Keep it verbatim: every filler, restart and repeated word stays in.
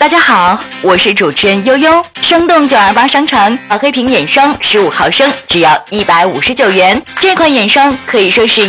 大家好，我是主持人悠悠。生动九二八商城小黑瓶眼霜十五毫升只要一百五十九元，这款眼霜可以说是